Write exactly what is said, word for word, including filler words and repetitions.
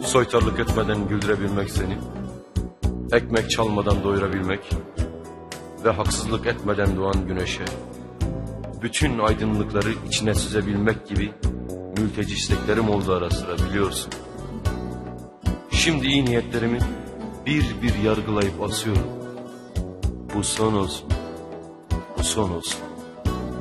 Soytarlık etmeden güldürebilmek seni, ekmek çalmadan doyurabilmek ve haksızlık etmeden doğan güneşe bütün aydınlıkları içine süzebilmek gibi mülteci isteklerim oldu ara sıra, biliyorsun. Şimdi iyi niyetlerimi bir bir yargılayıp asıyorum. Bu son olsun, bu son olsun.